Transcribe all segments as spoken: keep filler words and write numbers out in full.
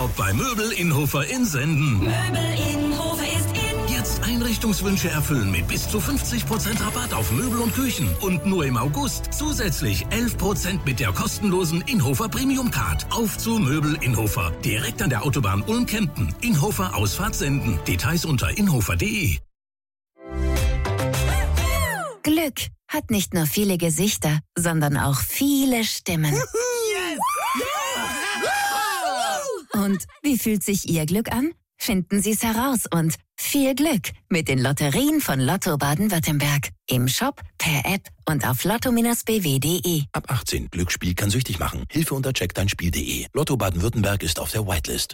Urlaub bei Möbel Inhofer in Senden. Möbel Inhofer ist in. Jetzt Einrichtungswünsche erfüllen mit bis zu fünfzig Prozent Rabatt auf Möbel und Küchen. Und nur im August zusätzlich elf Prozent mit der kostenlosen Inhofer Premium Card. Auf zu Möbel Inhofer. Direkt an der Autobahn Ulm-Kempten. Inhofer Ausfahrt Senden. Details unter inhofer punkt de. Glück hat nicht nur viele Gesichter, sondern auch viele Stimmen. Und wie fühlt sich Ihr Glück an? Finden Sie es heraus und viel Glück mit den Lotterien von Lotto Baden-Württemberg. Im Shop, per App und auf lotto Bindestrich b w punkt de. Ab achtzehn. Glücksspiel kann süchtig machen. Hilfe unter check dein spiel punkt de. Lotto Baden-Württemberg ist auf der Whitelist.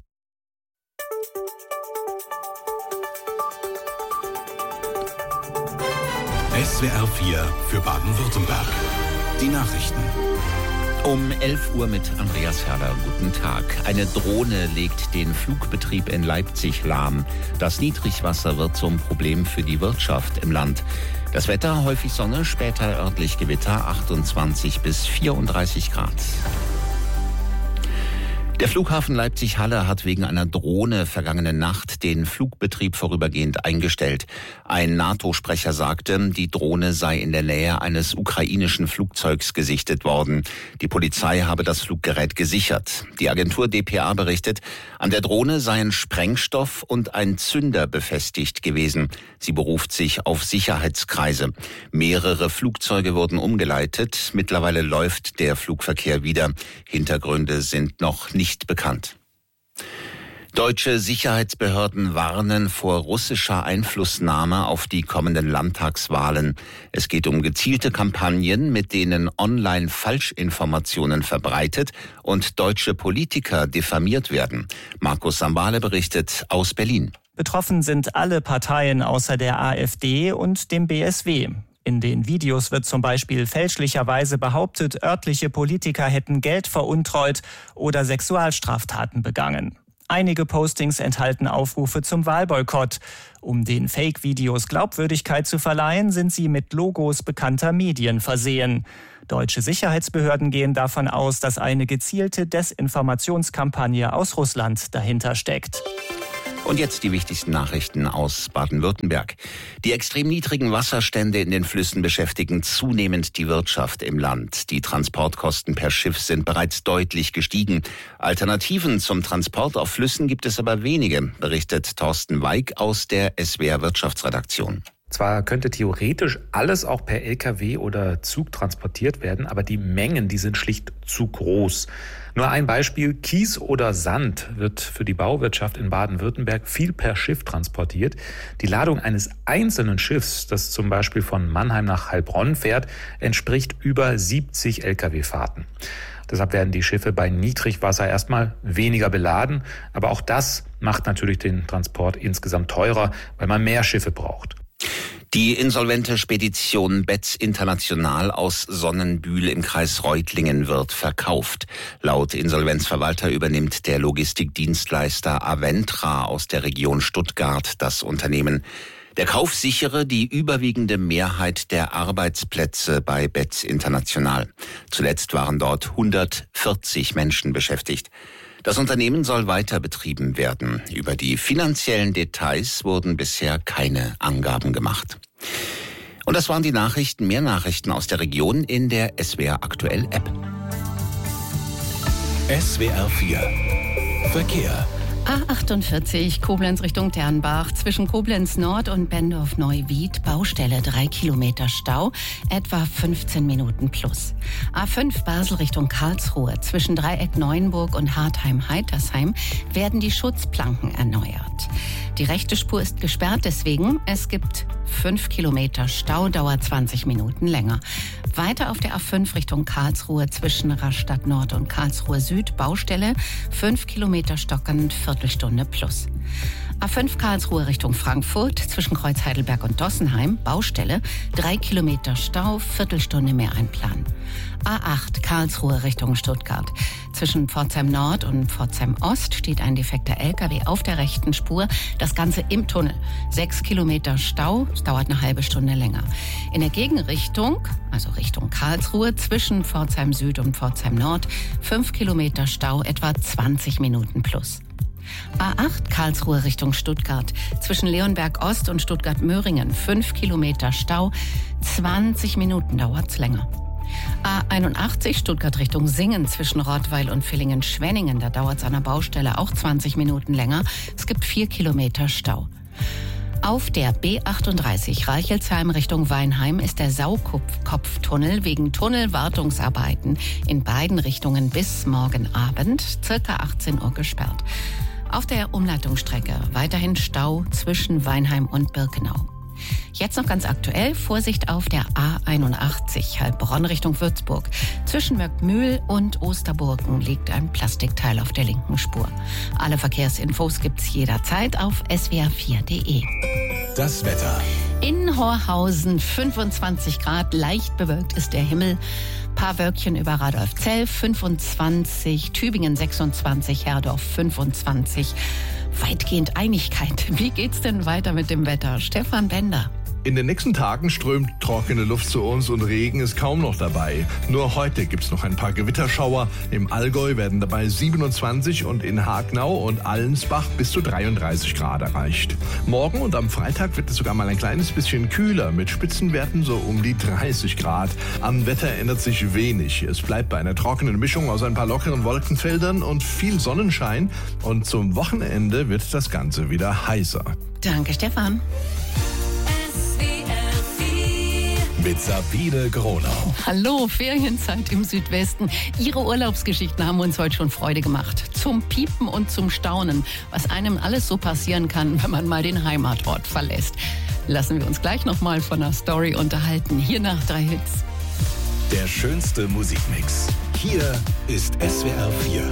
S W R vier für Baden-Württemberg. Die Nachrichten. Um elf Uhr mit Andreas Herrler. Guten Tag. Eine Drohne legt den Flugbetrieb in Leipzig lahm. Das Niedrigwasser wird zum Problem für die Wirtschaft im Land. Das Wetter, häufig Sonne, später örtlich Gewitter, achtundzwanzig bis vierunddreißig Grad. Der Flughafen Leipzig-Halle hat wegen einer Drohne vergangene Nacht den Flugbetrieb vorübergehend eingestellt. Ein NATO-Sprecher sagte, die Drohne sei in der Nähe eines ukrainischen Flugzeugs gesichtet worden. Die Polizei habe das Fluggerät gesichert. Die Agentur D P A berichtet, an der Drohne seien Sprengstoff und ein Zünder befestigt gewesen. Sie beruft sich auf Sicherheitskreise. Mehrere Flugzeuge wurden umgeleitet. Mittlerweile läuft der Flugverkehr wieder. Hintergründe sind noch nicht Nicht bekannt. Deutsche Sicherheitsbehörden warnen vor russischer Einflussnahme auf die kommenden Landtagswahlen. Es geht um gezielte Kampagnen, mit denen online Falschinformationen verbreitet und deutsche Politiker diffamiert werden. Markus Sambale berichtet aus Berlin. Betroffen sind alle Parteien außer der AfD und dem B S W. In den Videos wird zum Beispiel fälschlicherweise behauptet, örtliche Politiker hätten Geld veruntreut oder Sexualstraftaten begangen. Einige Postings enthalten Aufrufe zum Wahlboykott. Um den Fake-Videos Glaubwürdigkeit zu verleihen, sind sie mit Logos bekannter Medien versehen. Deutsche Sicherheitsbehörden gehen davon aus, dass eine gezielte Desinformationskampagne aus Russland dahinter steckt. Und jetzt die wichtigsten Nachrichten aus Baden-Württemberg. Die extrem niedrigen Wasserstände in den Flüssen beschäftigen zunehmend die Wirtschaft im Land. Die Transportkosten per Schiff sind bereits deutlich gestiegen. Alternativen zum Transport auf Flüssen gibt es aber wenige, berichtet Thorsten Weig aus der S W R Wirtschaftsredaktion. Zwar könnte theoretisch alles auch per L K W oder Zug transportiert werden, aber die Mengen, die sind schlicht zu groß. Nur ein Beispiel: Kies oder Sand wird für die Bauwirtschaft in Baden-Württemberg viel per Schiff transportiert. Die Ladung eines einzelnen Schiffs, das zum Beispiel von Mannheim nach Heilbronn fährt, entspricht über siebzig L K W-Fahrten. Deshalb werden die Schiffe bei Niedrigwasser erstmal weniger beladen. Aber auch das macht natürlich den Transport insgesamt teurer, weil man mehr Schiffe braucht. Die insolvente Spedition Betz International aus Sonnenbühl im Kreis Reutlingen wird verkauft. Laut Insolvenzverwalter übernimmt der Logistikdienstleister Aventra aus der Region Stuttgart das Unternehmen. Der Kauf sichere die überwiegende Mehrheit der Arbeitsplätze bei Betz International. Zuletzt waren dort hundertvierzig Menschen beschäftigt. Das Unternehmen soll weiter betrieben werden. Über die finanziellen Details wurden bisher keine Angaben gemacht. Und das waren die Nachrichten. Mehr Nachrichten aus der Region in der S W R Aktuell App. S W R vier Verkehr. A achtundvierzig Koblenz Richtung Dernbach, zwischen Koblenz Nord und Bendorf-Neuwied, Baustelle, drei Kilometer Stau, etwa fünfzehn Minuten plus. A fünf Basel Richtung Karlsruhe, zwischen Dreieck Neuenburg und Hartheim-Heitersheim werden die Schutzplanken erneuert. Die rechte Spur ist gesperrt, deswegen es gibt fünf Kilometer Stau, dauert zwanzig Minuten länger. Weiter auf der A fünf Richtung Karlsruhe, zwischen Rastatt Nord und Karlsruhe Süd, Baustelle, fünf Kilometer stockend, Viertelstunde plus. A fünf Karlsruhe Richtung Frankfurt, zwischen Kreuz Heidelberg und Dossenheim, Baustelle, drei Kilometer Stau, Viertelstunde mehr einplanen. A acht Karlsruhe Richtung Stuttgart, zwischen Pforzheim Nord und Pforzheim Ost steht ein defekter L K W auf der rechten Spur, das Ganze im Tunnel. Sechs Kilometer Stau, es dauert eine halbe Stunde länger. In der Gegenrichtung, also Richtung Karlsruhe, zwischen Pforzheim Süd und Pforzheim Nord, fünf Kilometer Stau, etwa zwanzig Minuten plus. A acht Karlsruhe Richtung Stuttgart. Zwischen Leonberg Ost und Stuttgart-Möhringen fünf Kilometer Stau. zwanzig Minuten dauert's länger. A einundachtzig Stuttgart Richtung Singen zwischen Rottweil und Villingen-Schwenningen. Da dauert es an der Baustelle auch zwanzig Minuten länger. Es gibt vier Kilometer Stau. Auf der B achtunddreißig Reichelsheim Richtung Weinheim ist der Saukopftunnel wegen Tunnelwartungsarbeiten in beiden Richtungen bis morgen Abend, circa achtzehn Uhr, gesperrt. Auf der Umleitungsstrecke weiterhin Stau zwischen Weinheim und Birkenau. Jetzt noch ganz aktuell, Vorsicht auf der A einundachtzig, Heilbronn Richtung Würzburg. Zwischen Möckmühl und Osterburgen liegt ein Plastikteil auf der linken Spur. Alle Verkehrsinfos gibt's jederzeit auf s w r vier punkt d e. Das Wetter. In Horhausen fünfundzwanzig Grad, leicht bewölkt ist der Himmel. Paar Wölkchen über Radolfzell fünfundzwanzig, Tübingen sechsundzwanzig, Herdorf fünfundzwanzig. Weitgehend Einigkeit. Wie geht's denn weiter mit dem Wetter? Stefan Bender. In den nächsten Tagen strömt trockene Luft zu uns und Regen ist kaum noch dabei. Nur heute gibt's noch ein paar Gewitterschauer. Im Allgäu werden dabei siebenundzwanzig und in Hagenau und Allensbach bis zu dreiunddreißig Grad erreicht. Morgen und am Freitag wird es sogar mal ein kleines bisschen kühler mit Spitzenwerten so um die dreißig Grad. Am Wetter ändert sich wenig. Es bleibt bei einer trockenen Mischung aus ein paar lockeren Wolkenfeldern und viel Sonnenschein. Und zum Wochenende wird das Ganze wieder heißer. Danke, Stefan. Mit Sabine Gronau. Hallo, Ferienzeit im Südwesten. Ihre Urlaubsgeschichten haben uns heute schon Freude gemacht. Zum Piepen und zum Staunen, was einem alles so passieren kann, wenn man mal den Heimatort verlässt. Lassen wir uns gleich noch mal von einer Story unterhalten. Hier nach drei Hits. Der schönste Musikmix. Hier ist S W R vier.